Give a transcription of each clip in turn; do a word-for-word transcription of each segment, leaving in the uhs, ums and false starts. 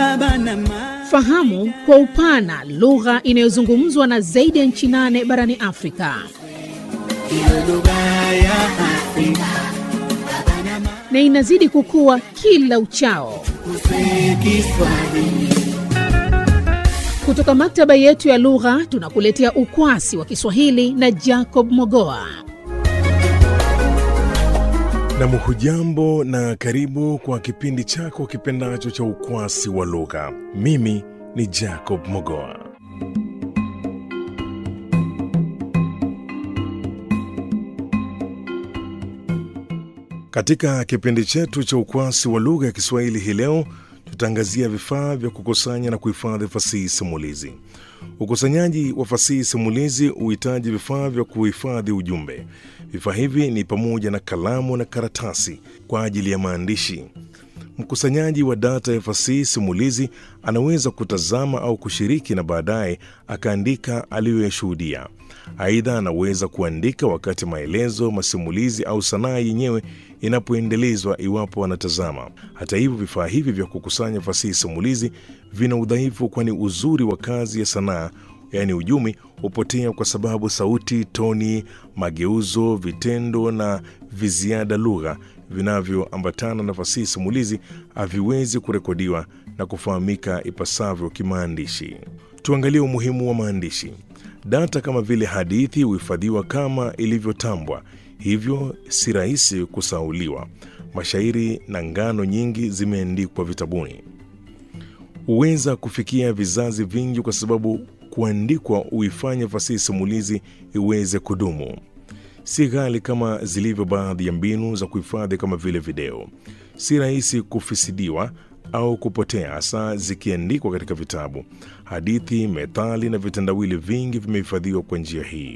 baba na mama. Fahamu kwa upana lugha inayozungumzwa na zaidi ya nchi nane barani Afrika. Iwe lugha ya Afrika. Baba na mama. Na inazidi kukua kila uchao. Kuswe Kiswahili. Kutoka maktaba yetu ya lugha tunakuletea ukwasi wa Kiswahili na Jacob Mogoa. Na mhujambo na karibu kwa kipindi chako kipendacho cha ukwasi wa lugha. Mimi ni Jacob Mogoa. Katika kipindi chetu cha ukwasi wa lugha ya Kiswahili hii leo, tutaangazia vifaa vya kukusanya na kuhifadhi fasihi simulizi. Ukusanyaji wa fasihi simulizi huhitaji vifaa vya kuhifadhi ujumbe. Vifaa hivi ni pamoja na kalamu na karatasi kwa ajili ya maandishi. Mkusanyaji wa data ya fasihi simulizi anaweza kutazama au kushiriki na baadaye akaandika aliyoyashuhudia. Aidha, anaweza kuandika wakati maelezo, masimulizi au sanaa yenyewe inapoendelezwa iwapo anatazama. Hata hivyo, vifaa hivi vya kukusanya fasihi simulizi vina udhaifu, kwani uzuri wa kazi ya sanaa, yaani ujumi, hupotea kwa sababu sauti, toni, mageuzo, vitendo na viziada lugha vinavyoambatana na fasihi simulizi haviwezi kurekodiwa na kufahamika ipasavyo kimaandishi. Tuangalie umuhimu wa maandishi. Data kama vile hadithi huhifadhiwa kama ilivyotambwa, hivyo si rahisi kusahauliwa. Mashairi na ngano nyingi zimeandikwa vitabuni. Huweza kufikia vizazi vingi kwa sababu kuandikwa huifanya fasihi simulizi iweze kudumu. Si ghali kama zilivyo baadhi ya mbinu za kuhifadhi kama vile video. Si rahisi kufisidiwa au kupotea, hasa zikiandikwa katika vitabu. Hadithi, methali na vitendawili vingi vimehifadhiwa kwa njia hii.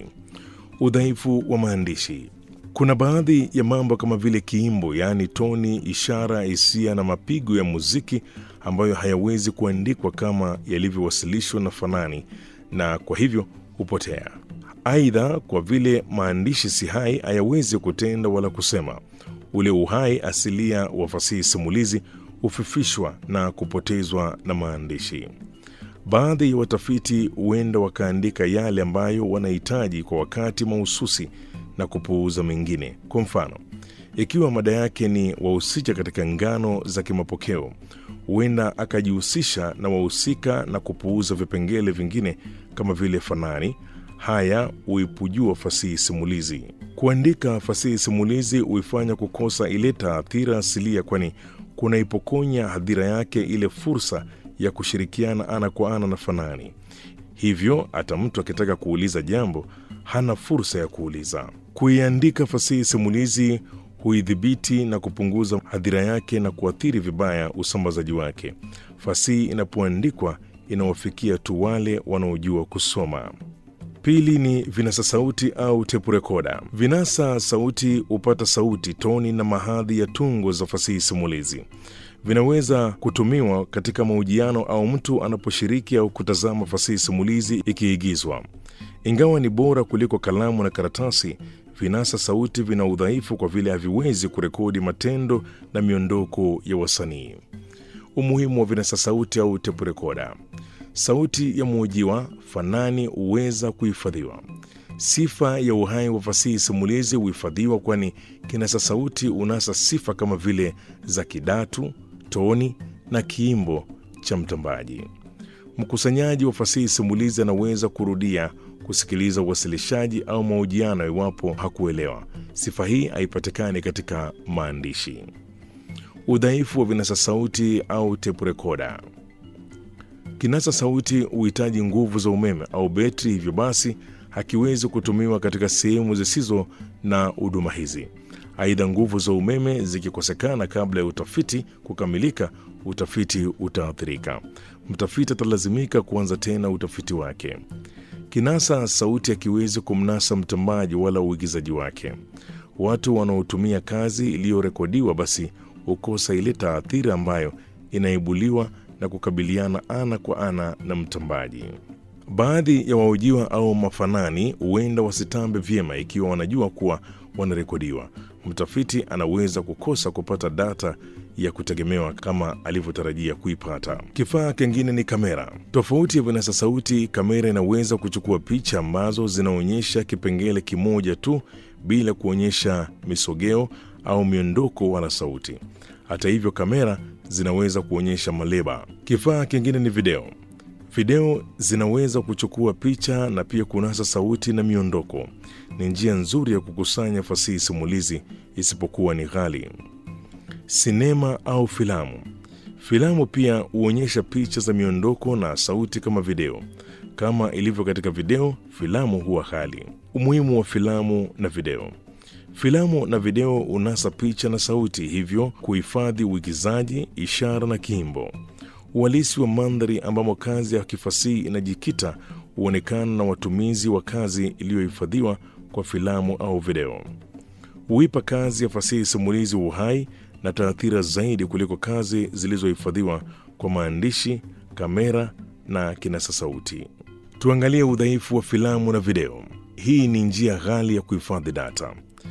Udhaifu wa maandishi. Kuna baadhi ya mambo kama vile kiimbo, yaani toni, ishara, hisia na mapigo ya muziki ambayo hayawezi kuandikwa kama yalivyowasilishwa na fanani, na kwa hivyo hupotea. Aidha, kwa vile maandishi si hai, hayawezi kutenda wala kusema. Ule uhai asilia wa fasihi simulizi hufifishwa na kupotezwa na maandishi. Baadhi ya watafiti huenda wakaandika yale ambayo wanahitaji kwa wakati mahususi na kupuuza mengine. Kwa mfano, ikiwa mada yake ni wahusika katika ngano za kimapokeo, huenda akajihusisha na wahusika na kupuuza vipengele vingine kama vile fanani. Haya huipujua fasihi simulizi. Kuandika fasihi simulizi huifanya kukosa ile taathira asilia, kwani kunaipokonya hadhira yake ile fursa ya kushirikiana ana kwa ana na fanani. Hivyo hata mtu akitaka kuuliza jambo hana fursa ya kuuliza. Kuiandika fasihi simulizi huidhibiti na kupunguza hadhira yake na kuathiri vibaya usambazaji wake. Fasihi inapoandikwa inawafikia tu wale wanaojua kusoma. Pili ni vinasa sauti au tape recorder. Vinasa sauti hupata sauti, toni na mahadhi ya tungo za fasihi simulizi. Vinaweza kutumiwa katika mahojiano au mtu anaposhiriki au kutazama fasihi simulizi ikiigizwa. Ingawa ni bora kuliko kalamu na karatasi, vinasa sauti vina udhaifu kwa vile haviwezi kurekodi matendo na miondoko ya wasanii. Umuhimu wa vinasa sauti au tape recorder. Sauti ya mhojiwa, fanani huweza kuhifadhiwa. Sifa ya uhai wa fasihi simulizi huhifadhiwa, kwani kinasa sauti unasa sifa kama vile za kidatu, toni na kiimbo cha mtambaji. Mkusanyaji wa fasihi simulizi anaweza kurudia kusikiliza uwasilishaji au mahojiano iwapo hakuelewa. Sifa hii haipatikani katika maandishi. Udhaifu wa vinasa sauti au tape recorder. Kinasa sauti huhitaji nguvu za umeme au betri, hivyo basi hakiwezi kutumiwa katika sehemu zisizo na huduma hizi. Aidha, nguvu za umeme zikikosekana kabla ya utafiti kukamilika, utafiti utaathirika. Mtafiti atalazimika kuanza tena utafiti wake. Kinasa sauti hakiwezi kumnasa mtambaji wala uigizaji wake. Watu wanaotumia kazi iliyorekodiwa basi hukosa ile taathira ambayo inaibuliwa na kukabiliana ana kwa ana na mtambaji. Baadhi ya wahojiwa au mafanani huenda wasitambe vyema ikiwa wanajua kuwa wanarekodiwa. Mtafiti anaweza kukosa kupata data ya kutegemewa kama alivyotarajia kuipata. Kifaa kingine ni kamera. Tofauti ya vinasa sauti, kamera inaweza kuchukua picha ambazo zinaonyesha kipengele kimoja tu bila kuonyesha misogeo au miondoko wala sauti. Hata hivyo, kamera zinaweza kuonyesha maleba. Kifaa kingine ni video. Video zinaweza kuchukua picha na pia kunasa sauti na miondoko. Ni njia nzuri ya kukusanya fasihi simulizi, isipokuwa ni ghali. Sinema au filamu. Filamu pia huonyesha picha za miondoko na sauti kama video. Kama ilivyo katika video, filamu huwa ghali. Umuhimu wa filamu na video. Filamu na video unasa picha na sauti, hivyo kuhifadhi uigizaji, ishara na kiimbo. Uhalisi wa mandhari ambamo kazi ya kifasihi inajikita huonekana na watumizi wa kazi iliyohifadhiwa kwa filamu au video. Huipa kazi ya fasihi simulizi uhai na taathira zaidi kuliko kazi zilizohifadhiwa kwa maandishi, kamera na kinasa sauti. Tuangalie udhaifu wa filamu na video. Hii ni njia ghali ya kuhifadhi data.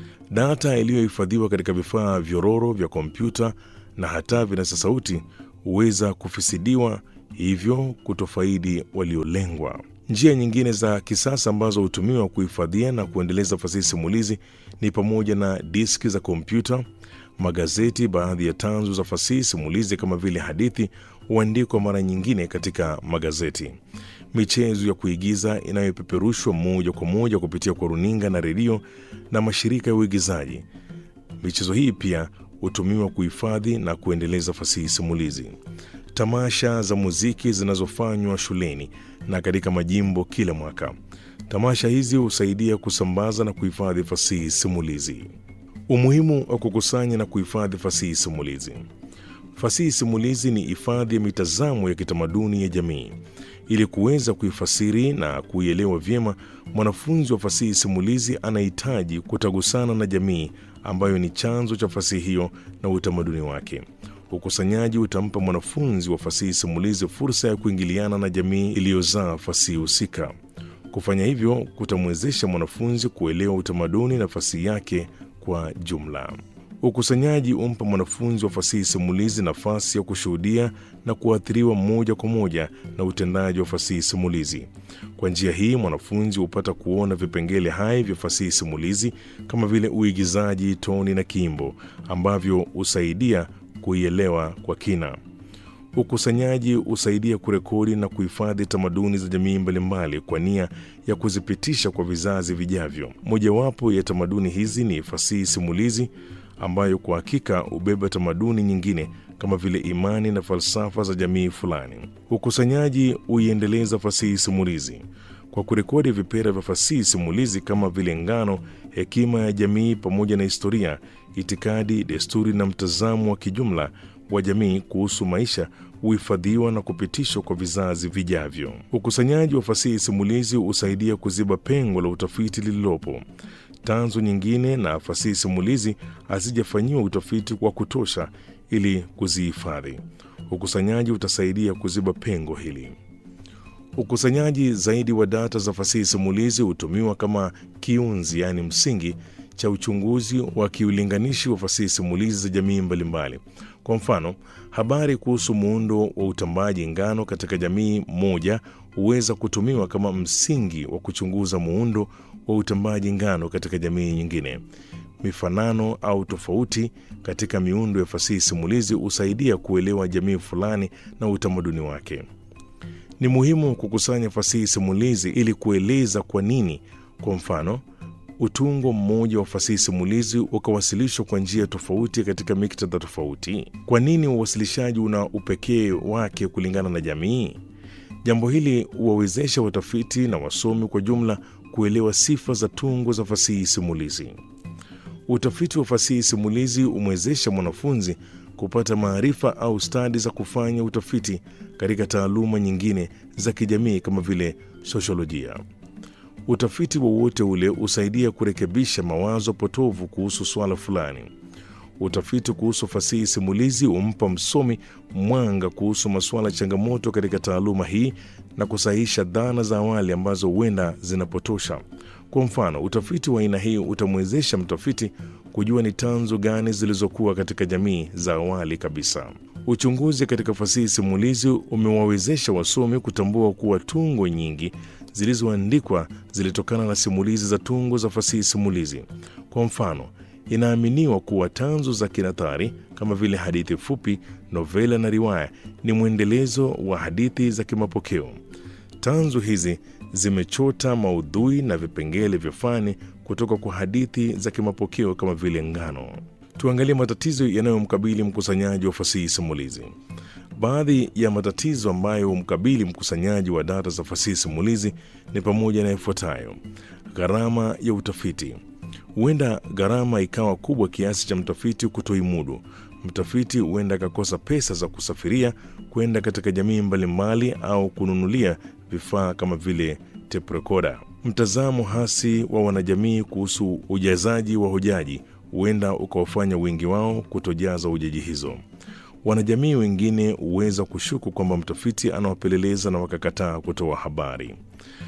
Data iliyohifadhiwa katika vifaa vyororo vya kompyuta na hata vinasa sauti huweza kufisidiwa, hivyo kutofaidi waliolengwa. Njia nyingine za kisasa ambazo hutumiwa kuhifadhia na kuendeleza fasihi simulizi ni pamoja na diski za kompyuta, magazeti. Baadhi ya tanzu za fasihi simulizi kama vile hadithi huandikwa mara nyingine katika magazeti. Michezo ya kuigiza inayopeperushwa moja kwa moja kupitia kwa runinga na redio na mashirika ya uigizaji. Michezo hii pia hutumiwa kuhifadhi na kuendeleza fasihi simulizi. Tamasha za muziki zinazofanywa shuleni na katika majimbo kila mwaka. Tamasha hizi husaidia kusambaza na kuhifadhi fasihi simulizi. Umuhimu wa kukusanya na kuhifadhi fasihi simulizi. Fasihi simulizi ni hifadhi ya mitazamo ya kitamaduni ya jamii. Ili kuweza kuifasiri na kuielewa vyema, mwanafunzi wa fasihi simulizi anahitaji kutagusana na jamii ambayo ni chanzo cha fasihi hiyo na utamaduni wake. Ukusanyaji utampa mwanafunzi wa fasihi simulizi fursa ya kuingiliana na jamii iliyozaa fasihi husika. Kufanya hivyo kutamwezesha mwanafunzi kuelewa utamaduni na fasihi yake kwa jumla. Ukusanyaji umpa mwanafunzi wa fasihi simulizi nafasi ya kushuhudia na kuathiriwa moja kwa moja na utendaji wa fasihi simulizi. Kwa njia hii, mwanafunzi hupata kuona vipengele hai vya fasihi simulizi kama vile uigizaji, toni na kiimbo, ambavyo husaidia kuielewa kwa kina. Ukusanyaji husaidia kurekodi na kuhifadhi tamaduni za jamii mbalimbali kwa nia ya kuzipitisha kwa vizazi vijavyo. Mojawapo ya tamaduni hizi ni fasihi simulizi, ambayo kwa hakika hubeba tamaduni nyingine kama vile imani na falsafa za jamii fulani. Ukusanyaji huiendeleza fasihi simulizi kwa kurekodi vipera vya fasihi simulizi kama vile ngano, hekima ya jamii pamoja na historia, itikadi, desturi na mtazamo wa kijumla wa jamii kuhusu maisha huhifadhiwa na kupitishwa kwa vizazi vijavyo. Ukusanyaji wa fasihi simulizi husaidia kuziba pengo la utafiti lililopo. Tanzu nyingine na fasihi simulizi hazijafanyiwa utafiti wa kutosha ili kuzihifadhi. Ukusanyaji utasaidia kuziba pengo hili. Ukusanyaji zaidi wa data za fasihi simulizi hutumiwa kama kiunzi, yaani msingi cha uchunguzi wa kiulinganishi wa fasihi simulizi za jamii mbalimbali. Kwa mfano, habari kuhusu muundo wa utambaji ngano katika jamii moja huweza kutumiwa kama msingi wa kuchunguza muundo wa utambaji ngano katika jamii nyingine. Mifanano au tofauti katika miundo ya fasihi simulizi husaidia kuelewa jamii fulani na utamaduni wake. Ni muhimu kukusanya fasihi simulizi ili kueleza kwa nini, kwa mfano, utungo mmoja wa fasihi simulizi ukawasilishwa kwa njia tofauti katika miktadha tofauti. Kwa nini uwasilishaji una upekee wake kulingana na jamii? Jambo hili huwawezesha watafiti na wasomi kwa jumla kuelewa sifa za tungo za fasihi simulizi. Utafiti wa fasihi simulizi umwezesha mwanafunzi kupata maarifa au stadi za kufanya utafiti katika taaluma nyingine za kijamii kama vile sosiolojia. Utafiti wowote ule husaidia kurekebisha mawazo potovu kuhusu swala fulani. Utafiti kuhusu fasihi simulizi humpa msomi mwanga kuhusu masuala changamoto katika taaluma hii na kusahihisha dhana za awali ambazo huenda zinapotosha. Kwa mfano, utafiti wa aina hii utamwezesha mtafiti kujua ni tanzu gani zilizokuwa katika jamii za awali kabisa. Uchunguzi katika fasihi simulizi umewawezesha wasomi kutambua kuwa tungo nyingi zilizoandikwa zilitokana na simulizi za tungo za fasihi simulizi. Kwa mfano, inaaminiwa kuwa tanzu za kinathari kama vile hadithi fupi, novela na riwaya ni mwendelezo wa hadithi za kimapokeo. Tanzu hizi zimechota maudhui na vipengele vya fani kutoka kwa hadithi za kimapokeo kama vile ngano. Tuangalie matatizo yanayomkabili mkusanyaji wa fasihi simulizi. Baadhi ya matatizo ambayo humkabili mkusanyaji wa data za fasihi simulizi ni pamoja na ifuatayo: gharama ya utafiti. Huenda gharama ikawa kubwa kiasi cha mtafiti kutoimudu. Mtafiti huenda akakosa pesa za kusafiria kwenda katika jamii mbalimbali au kununulia vifaa kama vile tape recorder. Mtazamo hasi wa wanajamii kuhusu ujazaji wa hojaji huenda ukawafanya wengi wao kutojaza hojaji hizo. Wanajamii wengine huweza kushuku kwamba mtafiti anawapeleleza na wakakataa kutoa habari.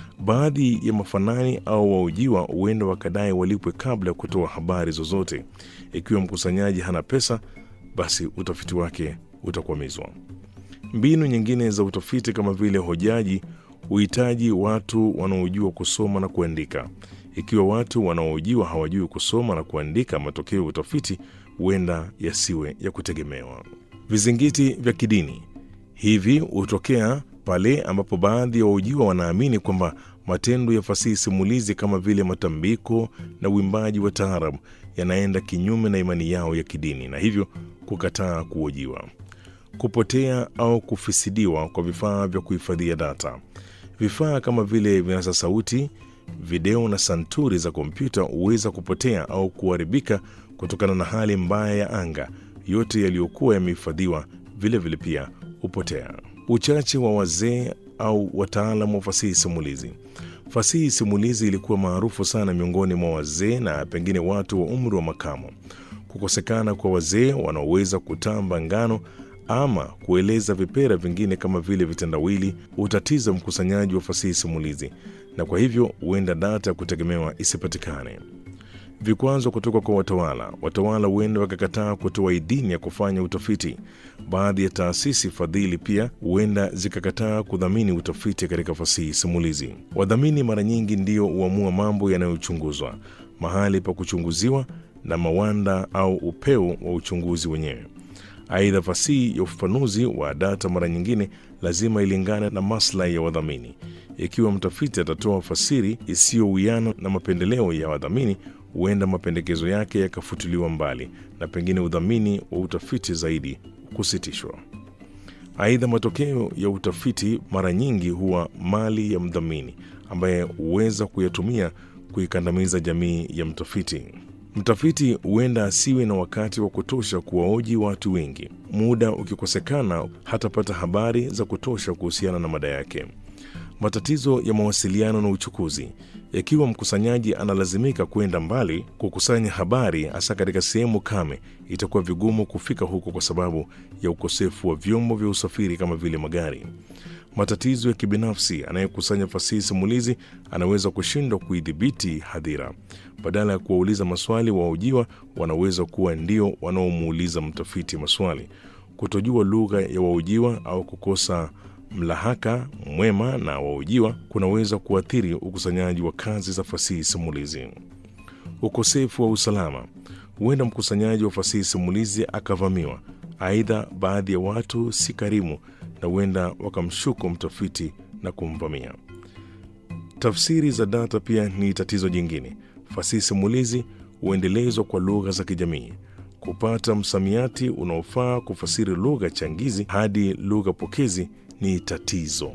Baadhi ya mafanani au wahojiwa huenda wakadai walipwe kabla ya kutoa habari zozote. Ikiwa mkusanyaji hana pesa, basi utafiti wake utakwamizwa. Mbinu nyingine za utafiti kama vile hojaji huhitaji watu wanaojua kusoma na kuandika. Ikiwa watu wanaohojiwa hawajui kusoma na kuandika, matokeo ya utafiti huenda yasiwe ya kutegemewa. Vizingiti vya kidini. Hivi hutokea pale ambapo baadhi ya wahojiwa wanaamini kwamba matendo ya fasihi simulizi kama vile matambiko na uimbaji wa taarabu yanaenda kinyume na imani yao ya kidini, na hivyo kukataa kuhojiwa. Kupotea au kufisidiwa kwa vifaa vya kuhifadhia data. Vifaa kama vile vinasa sauti, video na santuri za kompyuta huweza kupotea au kuharibika kutokana na hali mbaya ya anga. Yote yaliyokuwa yamehifadhiwa vile vile pia hupotea. Uchache wa wazee au wataalamu wa fasihi simulizi. Fasihi simulizi ilikuwa maarufu sana miongoni mwa wazee na pengine watu wa umri wa makamo. Kukosekana kwa wazee wanaoweza kutamba ngano ama kueleza vipera vingine kama vile vitendawili utatiza mkusanyaji wa fasihi simulizi, na kwa hivyo huenda data ya kutegemewa isipatikane. Vikwazo kutoka kwa watawala. Watawala huenda wakakataa kutoa idhini ya kufanya utafiti. Baadhi ya taasisi fadhili pia huenda zikakataa kudhamini utafiti katika fasihi simulizi. Wadhamini mara nyingi ndio huamua mambo yanayochunguzwa, mahali pa kuchunguziwa na mawanda au upeo wa uchunguzi wenyewe. Aidha, fasihi ya ufafanuzi wa data mara nyingine lazima ilingane na maslahi ya wadhamini. Ikiwa mtafiti atatoa fasiri isiyowiana na mapendeleo ya wadhamini, huenda mapendekezo yake yakafutiliwa mbali na pengine udhamini wa utafiti zaidi kusitishwa. Aidha, matokeo ya utafiti mara nyingi huwa mali ya mdhamini ambaye huweza kuyatumia kuikandamiza jamii ya mtafiti. Mtafiti huenda asiwe na wakati wa kutosha kuwahoji watu wengi. Muda ukikosekana, hatapata habari za kutosha kuhusiana na mada yake. Matatizo ya mawasiliano na uchukuzi. Ikiwa mkusanyaji analazimika kwenda mbali kukusanya habari, hasa katika sehemu kame, itakuwa vigumu kufika huko kwa sababu ya ukosefu wa vyombo vya usafiri kama vile magari. Matatizo ya kibinafsi. Anayekusanya fasihi simulizi anaweza kushindwa kuidhibiti hadhira. Badala ya kuwauliza maswali, wahojiwa wanaweza kuwa ndio wanaomuuliza mtafiti maswali. Kutojua lugha ya wahojiwa au kukosa mlahaka mwema na wahojiwa kunaweza kuathiri ukusanyaji wa kazi za fasihi simulizi. Ukosefu wa usalama. Huenda mkusanyaji wa fasihi simulizi akavamiwa. Aidha, baadhi ya watu si karimu na huenda wakamshuku mtafiti na kumvamia. Tafsiri za data pia ni tatizo jingine. Fasihi simulizi huendelezwa kwa lugha za kijamii. Kupata msamiati unaofaa kufasiri lugha changizi hadi lugha pokezi ni tatizo.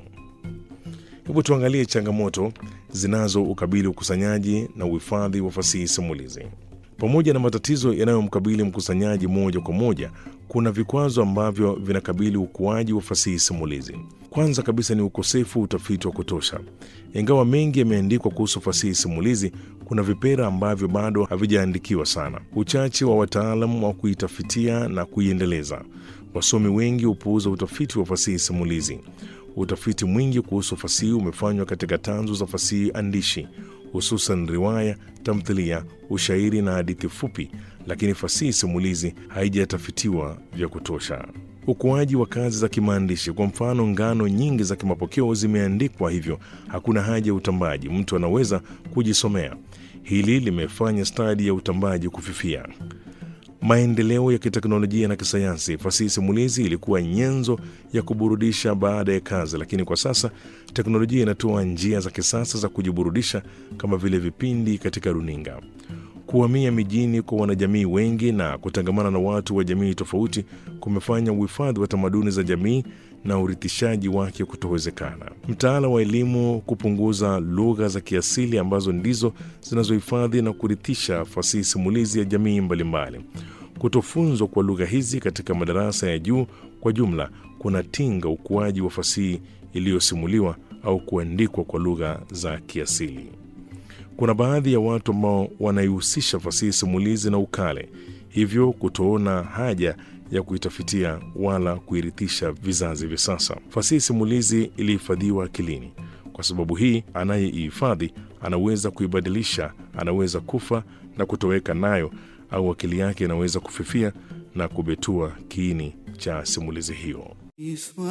Hebu tuangalie changamoto zinazo ukabili ukusanyaji na uhifadhi wa fasihi simulizi. Pamoja na matatizo yanayomkabili mkusanyaji moja kwa moja, kuna vikwazo ambavyo vinakabili ukuaji wa fasihi simulizi. Kwanza kabisa ni ukosefu wa utafiti wa kutosha. Ingawa mengi yameandikwa kuhusu fasihi simulizi, kuna vipera ambavyo bado havijaandikiwa sana. Uchache wa wataalamu wa kuitafitia na kuiendeleza. Wasomi wengi hupuuza utafiti wa fasihi simulizi. Utafiti mwingi kuhusu fasihi umefanywa katika tanzu za fasihi andishi. hususan riwaya, tamthilia, ushairi na hadithi fupi, lakini fasihi simulizi haijatafitiwa vya kutosha. Ukuaji wa kazi za kimaandishi, kwa mfano, ngano nyingi za kimapokeo zimeandikwa, hivyo hakuna haja ya utambaji, mtu anaweza kujisomea. Hili limefanya stadi ya utambaji kufifia. Maendeleo ya kiteknolojia na kisayansi, fasihi simulizi ilikuwa nyenzo ya kuburudisha baada ya kazi, lakini kwa sasa teknolojia inatoa njia za kisasa za kujiburudisha kama vile vipindi katika runinga. Kuhamia mijini kwa wanajamii wengi na kutangamana na watu wa jamii tofauti kumefanya uhifadhi wa tamaduni za jamii na urithishaji wake kutowezekana. Mtaala wa elimu kupunguza lugha za kiasili ambazo ndizo zinazohifadhi na kurithisha fasihi simulizi ya jamii mbalimbali. Kutofunzwa kwa lugha hizi katika madarasa ya juu kwa jumla kunatinga ukuaji wa fasihi iliyosimuliwa au kuandikwa kwa lugha za kiasili. Kuna baadhi ya watu ambao wanaihusisha fasihi simulizi na ukale, hivyo kutoona haja ya kuitafitia wala kuirithisha vizazi vya sasa. Fasihi simulizi ilihifadhiwa akilini. Kwa sababu hii, anayeihifadhi anaweza kuibadilisha, anaweza kufa na kutoweka nayo, au akili yake inaweza kufifia na kubetua kiini cha simulizi hiyo.